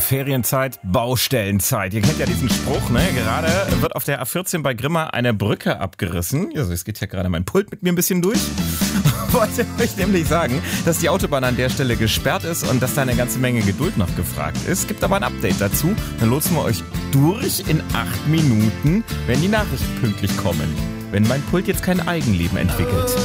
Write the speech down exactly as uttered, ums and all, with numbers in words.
Ferienzeit, Baustellenzeit. Ihr kennt ja diesen Spruch, ne? Gerade wird auf der A vierzehn bei Grimma eine Brücke abgerissen. Also es geht ja gerade mein Pult mit mir ein bisschen durch. Wollte euch nämlich sagen, dass die Autobahn an der Stelle gesperrt ist und dass da eine ganze Menge Geduld noch gefragt ist. Es gibt aber ein Update dazu. Dann lotsen wir euch durch in acht Minuten, wenn die Nachrichten pünktlich kommen. Wenn mein Pult jetzt kein Eigenleben entwickelt.